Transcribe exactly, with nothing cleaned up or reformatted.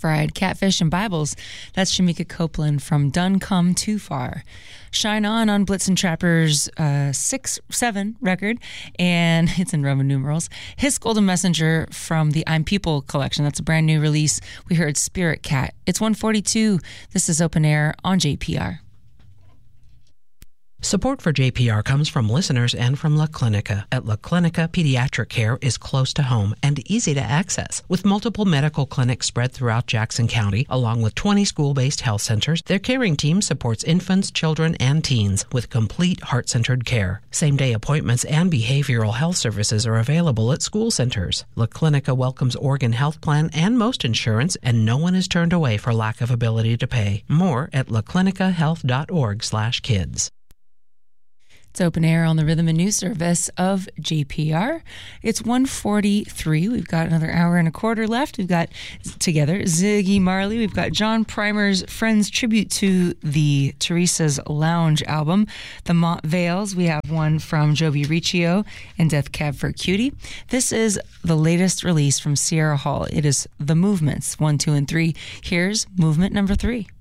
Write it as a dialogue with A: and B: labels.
A: Fried Catfish and Bibles. That's Shamika Copeland from Done Come Too Far. Shine On on Blitzen Trapper's uh, six seven record, and it's in Roman numerals. His Golden Messenger from the I'm People collection. That's a brand new release. We heard Spirit Cat. It's one forty-two. This is Open Air on J P R.
B: Support for J P R comes from listeners and from La Clinica. At La Clinica, pediatric care is close to home and easy to access. With multiple medical clinics spread throughout Jackson County, along with twenty school-based health centers, their caring team supports infants, children, and teens with complete heart-centered care. Same-day appointments and behavioral health services are available at school centers. La Clinica welcomes Oregon Health Plan and most insurance, and no one is turned away for lack of ability to pay. More at laclinicahealth.org slash kids.
A: It's Open Air on the Rhythm and News Service of J P R. It's one forty-three. We've got another hour and a quarter left. We've got together Ziggy Marley. We've got John Primer's Friends tribute to the Teresa's Lounge album. The Mont Veils. We have one from Joby Riccio and Death Cab for Cutie. This is the latest release from Sierra Hall. It is The Movements, one, two, and three. Here's movement number three.